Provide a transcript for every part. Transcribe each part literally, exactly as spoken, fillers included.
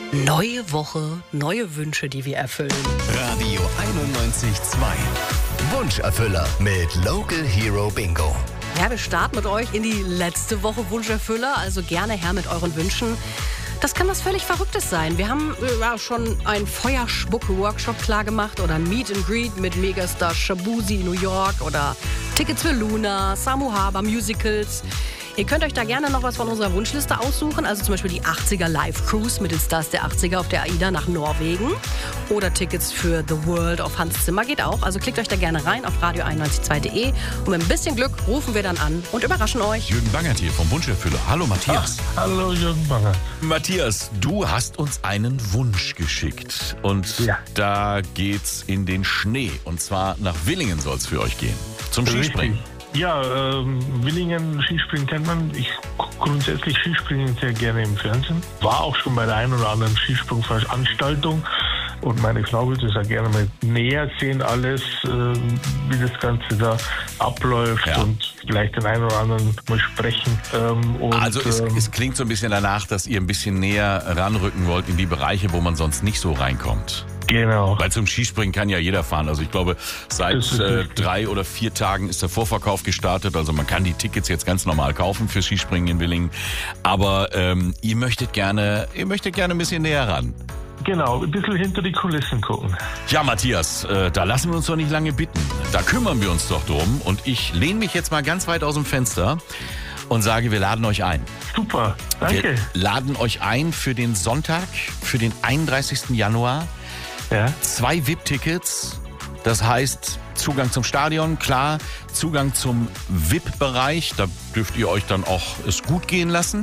Neue Woche, neue Wünsche, die wir erfüllen. Radio einundneunzig Komma zwei. Wunscherfüller mit Local Hero Bingo. Ja, wir starten mit euch in die letzte Woche Wunscherfüller, also gerne her mit euren Wünschen. Das kann was völlig Verrücktes sein. Wir haben äh, ja, schon einen Feuerspucke-Workshop klargemacht oder ein Meet and Greet mit Megastar Shabuzi in New York oder Tickets für Luna, Samu Haber, Musicals. Ihr könnt euch da gerne noch was von unserer Wunschliste aussuchen, also zum Beispiel die achtziger Live-Cruise mit den Stars der achtziger auf der AIDA nach Norwegen oder Tickets für The World auf Hans Zimmer geht auch. Also klickt euch da gerne rein auf radio einundneunzig Komma zwei punkt de und mit ein bisschen Glück rufen wir dann an und überraschen euch. Jürgen Bangert hier vom Wunscherfüller. Hallo Matthias. Ach, hallo Jürgen Bangert. Matthias, du hast uns einen Wunsch geschickt und ja. Da geht's in den Schnee und zwar nach Willingen soll es für euch gehen, zum Skispringen. Richtig. Ja, ähm, Willingen, Skispringen kennt man. Ich gucke grundsätzlich Skispringen sehr gerne im Fernsehen. War auch schon bei der einen oder anderen Skisprungveranstaltung. Und meine Frau würde es ja gerne mal näher sehen, alles, äh, wie das Ganze da abläuft ja. Und vielleicht den einen oder anderen mal sprechen. Ähm, und, also es, ähm, es klingt so ein bisschen danach, dass ihr ein bisschen näher ranrücken wollt in die Bereiche, wo man sonst nicht so reinkommt. Genau. Weil zum Skispringen kann ja jeder fahren. Also ich glaube, seit äh, drei oder vier Tagen ist der Vorverkauf gestartet. Also man kann die Tickets jetzt ganz normal kaufen für Skispringen in Willingen. Aber ähm, ihr möchtet gerne, ihr möchtet gerne ein bisschen näher ran. Genau, ein bisschen hinter die Kulissen gucken. Ja, Matthias, äh, da lassen wir uns doch nicht lange bitten. Da kümmern wir uns doch drum. Und ich lehne mich jetzt mal ganz weit aus dem Fenster und sage, wir laden euch ein. Super, danke. Wir laden euch ein für den Sonntag, für den einunddreißigsten Januar. Ja. Zwei V I P-Tickets, das heißt Zugang zum Stadion, klar, Zugang zum V I P-Bereich, da dürft ihr euch dann auch es gut gehen lassen.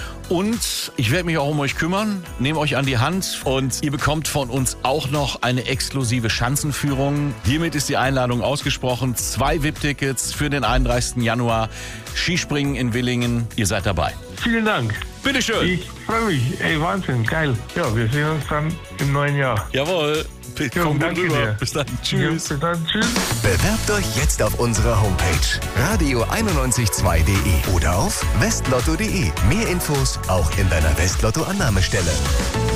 Und ich werde mich auch um euch kümmern, nehme euch an die Hand und ihr bekommt von uns auch noch eine exklusive Schanzenführung. Hiermit ist die Einladung ausgesprochen. Zwei V I P-Tickets für den einunddreißigsten Januar. Skispringen in Willingen. Ihr seid dabei. Vielen Dank. Bitteschön. Ich freue mich. Ey, Wahnsinn, geil. Ja, wir sehen uns dann im neuen Jahr. Jawohl. Komm, danke dir. Bis dann. Tschüss. Ja, bis dann. Tschüss. Bewerbt euch jetzt auf unserer Homepage radio einundneunzig Komma zwei punkt de oder auf westlotto punkt de. Mehr Infos auch in deiner Westlotto-Annahmestelle.